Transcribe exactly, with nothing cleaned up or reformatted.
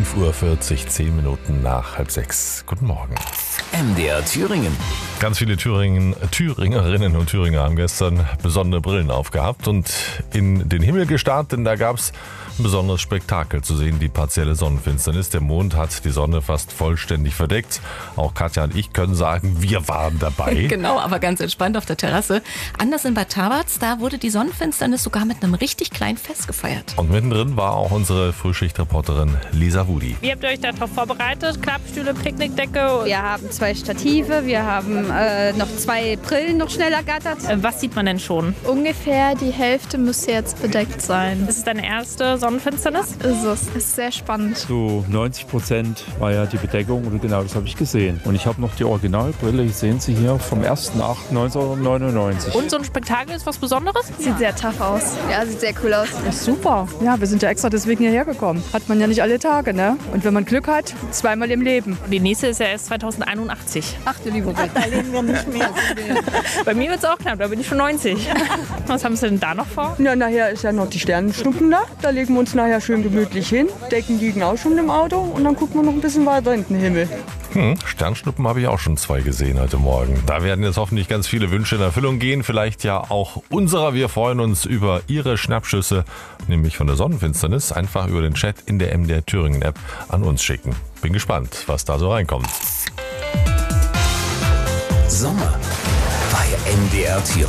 fünf Uhr vierzig, zehn Minuten nach halb sechs. Guten Morgen. M D R Thüringen. Ganz viele Thüringen, Thüringerinnen und Thüringer haben gestern besondere Brillen aufgehabt und in den Himmel gestarrt, denn da gab es ein besonderes Spektakel zu sehen, die partielle Sonnenfinsternis. Der Mond hat die Sonne fast vollständig verdeckt. Auch Katja und ich können sagen, wir waren dabei. Genau, aber ganz entspannt auf der Terrasse. Anders in Bad Tabatz, da wurde die Sonnenfinsternis sogar mit einem richtig kleinen Fest gefeiert. Und mittendrin war auch unsere Frühschichtreporterin Lisa Wudi. Wie habt ihr euch darauf vorbereitet? Klappstühle, Picknickdecke? Wir haben zwei Stative, wir haben äh, noch zwei Brillen noch schnell ergattert. Äh, Was sieht man denn schon? Ungefähr die Hälfte müsste jetzt bedeckt sein. Ist es deine erste Sonnenfinsternis? Ist es. Ist sehr spannend. Zu neunzig Prozent war ja die Bedeckung und genau das habe ich gesehen. Und ich habe noch die Originalbrille, ich sehen Sie hier, vom ersten achten neunzehnhundertneunundneunzig. Und so ein Spektakel ist was Besonderes? Sieht sehr tough aus. Ja, sieht sehr cool aus. Super. Ja, wir sind ja extra deswegen hierher gekommen. Hat man ja nicht alle Tage, ne? Und wenn man Glück hat, zweimal im Leben. Die nächste ist ja erst zweitausendeinundachtzig. Ach du liebe Gott. Da leben wir nicht mehr. Bei mir wird es auch knapp, da bin ich schon neunzig. Was haben Sie denn da noch vor? Ja, nachher ist ja noch die Sternenschnuppen da. Da legen wir uns nachher schön gemütlich hin. Decken liegen auch schon im Auto und dann gucken wir noch ein bisschen weiter in den Himmel. Hm, Sternschnuppen habe ich auch schon zwei gesehen heute Morgen. Da werden jetzt hoffentlich ganz viele Wünsche in Erfüllung gehen. Vielleicht ja auch unserer. Wir freuen uns über Ihre Schnappschüsse, nämlich von der Sonnenfinsternis. Einfach über den Chat in der M D R Thüringen App an uns schicken. Bin gespannt, was da so reinkommt. Sommer bei M D R Thüringen.